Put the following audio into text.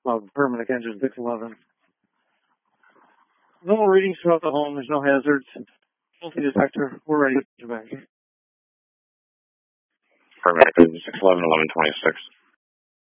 Permanent engine 611. No readings throughout the home. There's no hazards. Multi detector. We're ready to get you back. Permanent engine 611, 1126.